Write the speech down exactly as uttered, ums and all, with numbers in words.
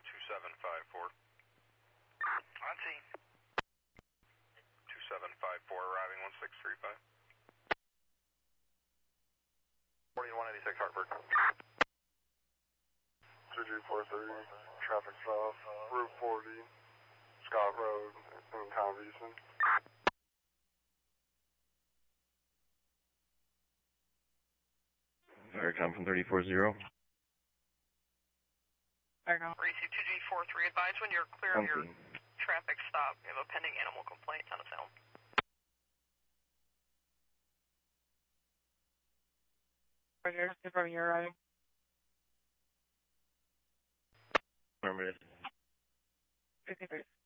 two seven five four. On scene. two seven five four, arriving one six three five. forty-one eighty-six Hartford. two G four thirty, traffic south, Route forty, Scott Road, in town of Easton. Firecom from thirty-four zero. Firecom. Receive two G four three, advise when you're clear of your traffic stop. We have a pending animal complaint on the film. Roger, confirm you're arriving. Remember this. fifty-three.